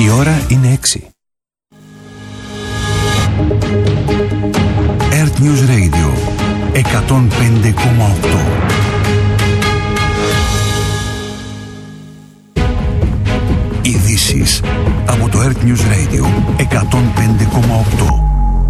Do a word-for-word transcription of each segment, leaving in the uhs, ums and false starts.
Η ώρα είναι έξι. Earth News Radio εκατόν πέντε κόμμα οκτώ. Ειδήσεις από το Earth News Radio εκατόν πέντε κόμμα οκτώ.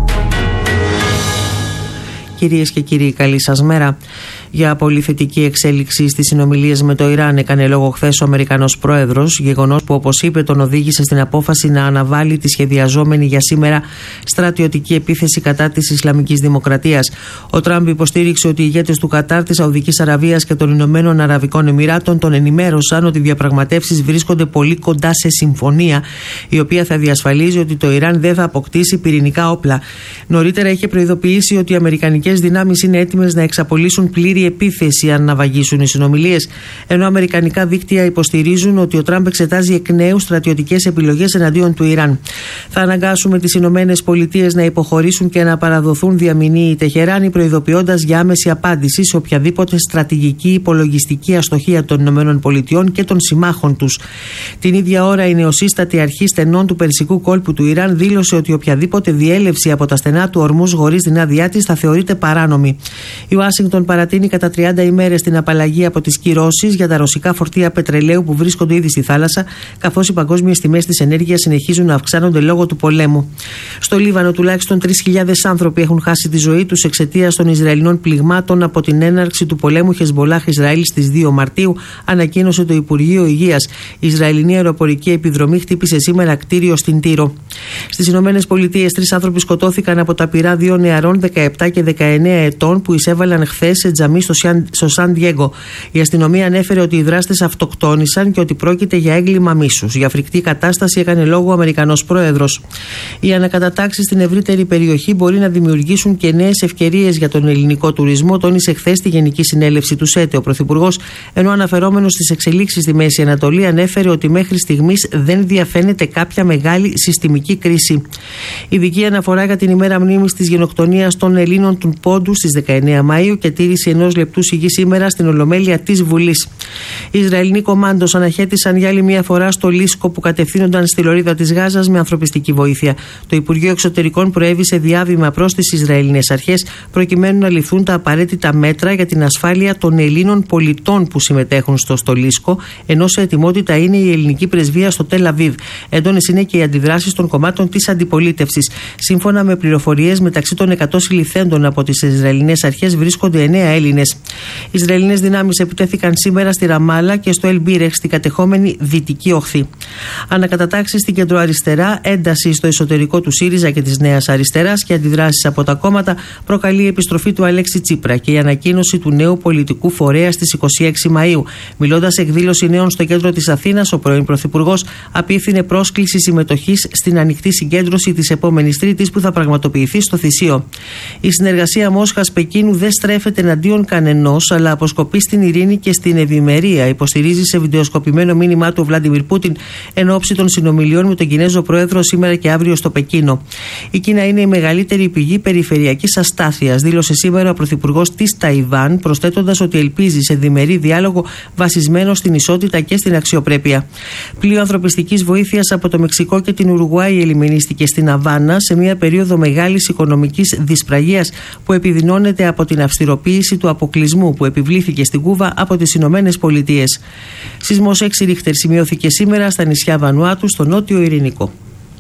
Κυρίες και κύριοι, καλή σας μέρα. Για πολύ θετική εξέλιξη στις συνομιλίες με το Ιράν έκανε λόγο χθες ο Αμερικανός πρόεδρος, γεγονός που, όπως είπε, τον οδήγησε στην απόφαση να αναβάλει τη σχεδιαζόμενη για σήμερα στρατιωτική επίθεση κατά της Ισλαμικής Δημοκρατίας. Ο Τραμπ υποστήριξε ότι οι ηγέτες του Κατάρ, της Σαουδικής Αραβίας και των Ηνωμένων Αραβικών Εμιράτων τον ενημέρωσαν ότι οι διαπραγματεύσεις βρίσκονται πολύ κοντά σε συμφωνία, η οποία θα διασφαλίζει ότι το Ιράν δεν θα αποκτήσει πυρηνικά όπλα. Νωρίτερα είχε προειδοποιήσει ότι οι αμερικανικές δυνάμεις είναι έτοιμες να εξαπολύσουν πλήρη επίθεση αν ναυαγήσουν οι συνομιλίες, ενώ αμερικανικά δίκτυα υποστηρίζουν ότι ο Τραμπ εξετάζει εκ νέου στρατιωτικές επιλογές εναντίον του Ιράν. Θα αναγκάσουμε τις Ηνωμένες Πολιτείες να υποχωρήσουν και να παραδοθούν, διαμηνύει η Τεχεράνη, προειδοποιώντας για άμεση απάντηση σε οποιαδήποτε στρατηγική υπολογιστική αστοχία των Ηνωμένων Πολιτειών και των συμμάχων τους. Την ίδια ώρα, η νεοσύστατη αρχή στενών του Περσικού κόλπου του Ιράν δήλωσε ότι οποιαδήποτε διέλευση από τα στενά του ορμούς χωρίς την άδειά της θα θεωρείται παράνομη. Η Ουάσιγκτον παρατείνει κατά τριάντα ημέρες την απαλλαγή από τις κυρώσεις για τα ρωσικά φορτία πετρελαίου που βρίσκονται ήδη στη θάλασσα, καθώς οι παγκόσμιες τιμές της ενέργειας συνεχίζουν να αυξάνονται λόγω του πολέμου. Στο Λίβανο, τουλάχιστον τρεις χιλιάδες άνθρωποι έχουν χάσει τη ζωή τους εξαιτίας των Ισραηλινών πληγμάτων από την έναρξη του πολέμου Χεσμολάχ Ισραήλ στις δύο Μαρτίου, ανακοίνωσε το Υπουργείο Υγείας. Η Ισραηλινή αεροπορική επιδρομή χτύπησε σήμερα κτίριο στην Τύρο. Στις Ηνωμένες Πολιτείες, τρεις άνθρωποι σκοτώθηκαν από τα πυρά δύο νεαρών δεκαεπτά και δεκαεννέα ετών που εισέβαλαν χθες σε τζαμί στο Σαν Διέγκο. Η αστυνομία ανέφερε ότι οι δράστες αυτοκτόνησαν και ότι πρόκειται για έγκλημα μίσους. Για φρικτή κατάσταση έκανε λόγο ο Αμερικανός πρόεδρος. Οι ανακατατάξεις στην ευρύτερη περιοχή μπορεί να δημιουργήσουν και νέες ευκαιρίες για τον ελληνικό τουρισμό, τόνισε χθες στη Γενική Συνέλευση του ΣΕΤΕ ο Πρωθυπουργός, ενώ αναφερόμενος στις εξελίξεις στη Μέση Ανατολή ανέφερε ότι μέχρι στιγμής δεν διαφαίνεται κάποια μεγάλη συστημική κρίση. Ειδική αναφορά για την ημέρα μνήμης της γενοκτονίας των Ελλήνων του Πόντου στις δεκαεννέα Μαΐου και τήρηση ενός λεπτού σιγή σήμερα στην Ολομέλεια της Βουλής. Οι Ισραηλινοί κομμάντος αναχέτησαν για άλλη μια φορά στο Λίσκο που κατευθύνονταν στη λωρίδα της Γάζας με ανθρωπιστική βοήθεια. Το Υπουργείο Εξωτερικών προέβησε διάβημα προς τις Ισραηλινές αρχές προκειμένου να ληφθούν τα απαραίτητα μέτρα για την ασφάλεια των Ελλήνων πολιτών που συμμετέχουν στο Στολίσκο, ενώ σε ετοιμότητα είναι η ελληνική πρεσβεία στο Τελ Αβίβ. Έντονες είναι και οι αντιδράσεις των κομμάτων της αντιπολίτευσης. Σύμφωνα με πληροφορίες, μεταξύ των εκατό συλληφθέντων από τις Ισραηλινές αρχές βρίσκονται εννέα Έλληνες. Οι Ισραηλινές δυνάμεις επιτέθηκαν σήμερα στη Ραμάλα και στο Ελμπίρεχ, στην κατεχόμενη Δυτική Οχθή. Ανακατατάξεις στην κεντροαριστερά, ένταση στο εσωτερικό του ΣΥΡΙΖΑ και της Νέας Αριστεράς και αντιδράσεις από τα κόμματα προκαλεί η επιστροφή του Αλέξη Τσίπρα και η ανακοίνωση του νέου πολιτικού φορέα στις είκοσι έξι Μαΐου. Μιλώντας σε εκδήλωση νέων στο κέντρο της Αθήνας, ο πρώην Πρωθυπουργός απίθυνε πρόσκληση συμμετοχής στην ανοιχτή συγκέντρωση της επόμενης Τρίτης που θα πραγματοποιηθεί στο Θησίο. Η συνεργασία Μόσχας-Πεκίνου δεν στρέφεται εναντίον κανενός, αλλά αποσκοπεί στην ειρήνη και στην ευημερία, υποστηρίζει σε βιντεοσκοπημένο μήνυμά του ο Βλάντιμιρ Πούτιν εν ώψη των συνομιλιών με τον Κινέζο Πρόεδρο σήμερα και αύριο στο Πεκίνο. Η Κίνα είναι η μεγαλύτερη πηγή περιφερειακής αστάθειας, δήλωσε σήμερα ο Πρωθυπουργός της Ταϊβάν, προσθέτοντας ότι ελπίζει σε διμερή διάλογο βασισμένο στην ισότητα και στην αξιοπρέπεια. Πλοίο ανθρωπιστικής βοήθειας από το Μεξικό και την Ουρουγουάη ελιμινίστηκε στην Αβάνα σε μια περίοδο μεγάλης οικονομικής δυσπραγίας που επιδεινώνεται από την αυστηροποίηση του αποκλεισμού που επιβλήθηκε στην Κούβα από τις Ηνωμένες Πολιτείες. Σεισμός έξι Ρίχτερ σημειώθηκε σήμερα στα νησιά Βανουάτου στο νότιο Ειρηνικό.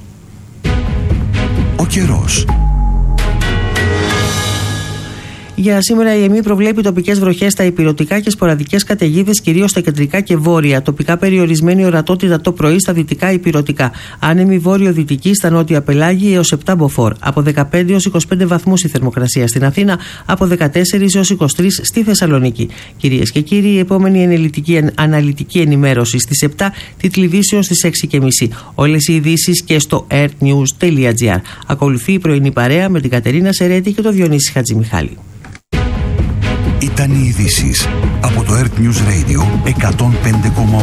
Ο καιρός. Για σήμερα η ΕΜΗ προβλέπει τοπικές βροχές στα ηπειρωτικά και σποραδικές καταιγίδες κυρίως στα κεντρικά και βόρεια. Τοπικά περιορισμένη ορατότητα το πρωί στα δυτικά ηπειρωτικά. Άνεμη βόρειο-δυτική στα νότια πελάγη έως επτά μποφόρ. Από δεκαπέντε έως είκοσι πέντε βαθμούς η θερμοκρασία στην Αθήνα. Από δεκατέσσερα έως είκοσι τρία στη Θεσσαλονίκη. Κυρίες και κύριοι, η επόμενη αναλυτική, αναλυτική ενημέρωση στις επτά, τίτλοι ειδήσεων στις έξι και μισή. Όλες οι ειδήσεις και στο earthnews τελεία gr. Ακολουθεί η πρωινή παρέα με την Κατερίνα Σερέτη και τον Διονύση Χατζημιχάλη. Ήταν οι ειδήσεις από το Earth News Radio εκατόν πέντε κόμμα οκτώ.